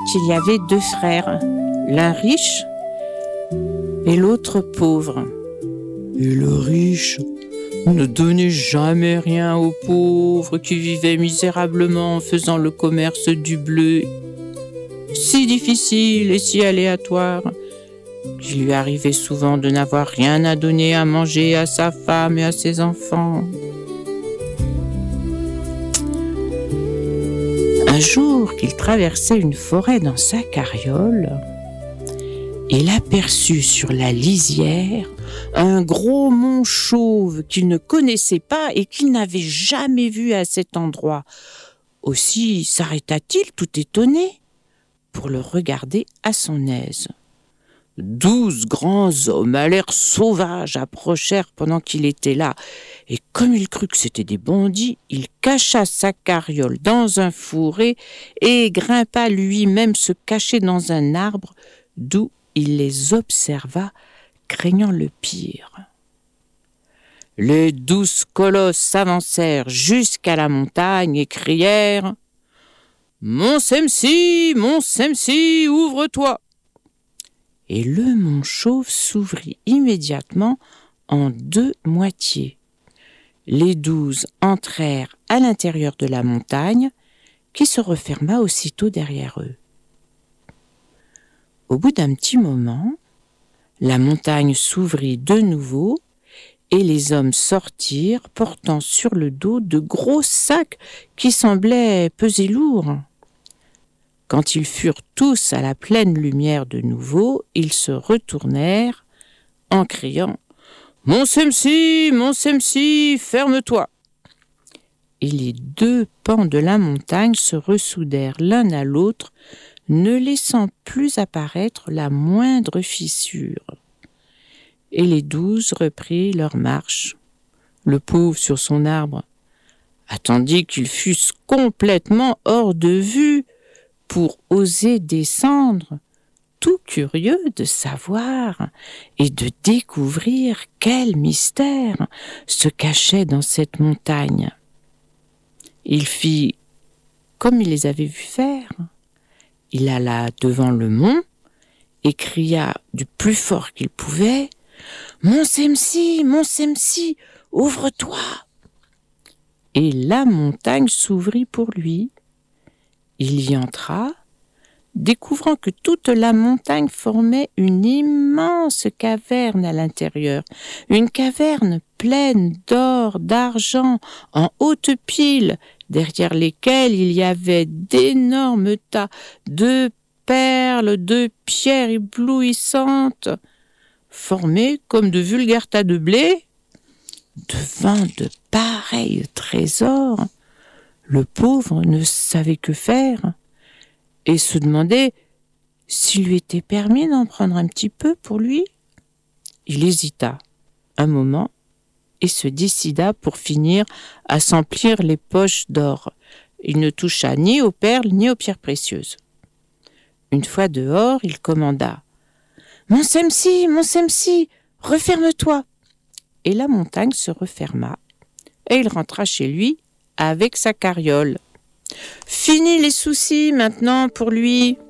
qu'il y avait 2 frères, l'un riche et l'autre pauvre. Et le riche ne donnait jamais rien aux pauvres qui vivaient misérablement en faisant le commerce du bleu, si difficile et si aléatoire, qu'il lui arrivait souvent de n'avoir rien à donner à manger à sa femme et à ses enfants. Un jour qu'il traversait une forêt dans sa carriole, il aperçut sur la lisière un gros mont chauve qu'il ne connaissait pas et qu'il n'avait jamais vu à cet endroit. Aussi s'arrêta-t-il tout étonné pour le regarder à son aise. 12 grands hommes à l'air sauvage approchèrent pendant qu'il était là, et comme il crut que c'étaient des bandits, il cacha sa carriole dans un fourré et grimpa lui-même se cacher dans un arbre, d'où il les observa, craignant le pire. Les 12 colosses s'avancèrent jusqu'à la montagne et crièrent « Mont Semsi, ouvre-toi !» Et le mont chauve s'ouvrit immédiatement en 2 moitiés. Les 12 entrèrent à l'intérieur de la montagne, qui se referma aussitôt derrière eux. Au bout d'un petit moment, la montagne s'ouvrit de nouveau et les hommes sortirent portant sur le dos de gros sacs qui semblaient peser lourd. Quand ils furent tous à la pleine lumière de nouveau, ils se retournèrent en criant « Mont Semsi, ferme-toi !» Et les 2 pans de la montagne se ressoudèrent l'un à l'autre, ne laissant plus apparaître la moindre fissure. Et les 12 reprirent leur marche. Le pauvre sur son arbre attendit qu'ils fussent complètement hors de vue pour oser descendre, tout curieux de savoir et de découvrir quel mystère se cachait dans cette montagne. Il fit comme il les avait vus faire. Il alla devant le mont et cria du plus fort qu'il pouvait « Mont Semsi, ouvre-toi !» Et la montagne s'ouvrit pour lui. Il y entra, découvrant que toute la montagne formait une immense caverne à l'intérieur, une caverne pleine d'or, d'argent, en haute pile, derrière lesquelles il y avait d'énormes tas de perles, de pierres éblouissantes, formées comme de vulgaires tas de blé. Devant de pareils trésors, le pauvre ne savait que faire et se demandait s'il lui était permis d'en prendre un petit peu pour lui. Il hésita un moment et se décida pour finir à s'emplir les poches d'or. Il ne toucha ni aux perles ni aux pierres précieuses. Une fois dehors, il commanda « Mont Semsi, referme-toi !» Et la montagne se referma et il rentra chez lui avec sa carriole. Fini les soucis maintenant pour lui.